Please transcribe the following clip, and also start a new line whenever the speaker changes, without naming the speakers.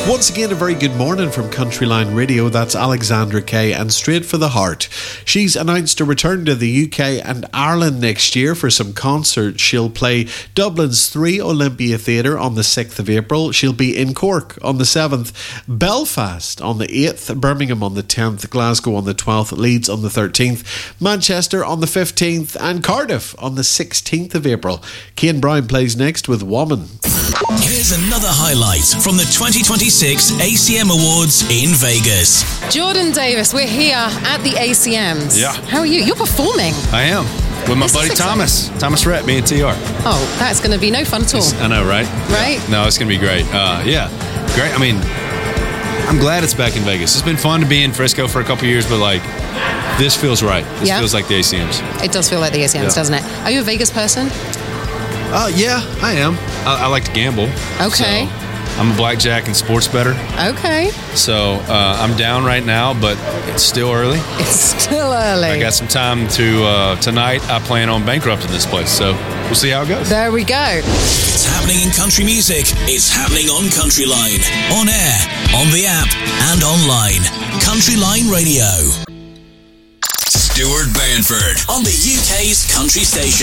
Once again, a very good morning from Countryline Radio. That's Alexandra Kay and Straight for the Heart. She's announced a return to the UK and Ireland next year for some concerts. She'll play Dublin's 3 Olympia Theatre on the 6th of April. She'll be in Cork on the 7th, Belfast on the 8th, Birmingham on the 10th, Glasgow on the 12th, Leeds on the 13th, Manchester on the 15th and Cardiff on the 16th of April. Kane Brown plays next with Woman.
Here's another highlight from the 2026 ACM Awards in Vegas.
Jordan Davis, we're here at the ACMs.
Yeah.
How are you? You're performing.
I am. With my buddy Thomas. Thomas Rhett, me and TR.
Oh, that's going to be no fun at all.
I know, right?
Right?
Yeah. No, it's going to be great. Yeah. Great. I mean, I'm glad it's back in Vegas. It's been fun to be in Frisco for a couple years, but like, this feels right. This feels like the ACMs.
It does feel like the ACMs, doesn't it? Are you a Vegas person?
Yeah, I am. I like to gamble.
Okay.
So I'm a blackjack and sports bettor.
Okay.
So I'm down right now, but it's still early.
It's still early.
I got some time to, tonight I plan on bankrupting this place, so we'll see how it goes.
There we go.
It's happening in country music. It's happening on Countryline. On air, on the app, and online. Countryline Radio. Stuart Banford on the UK's country station.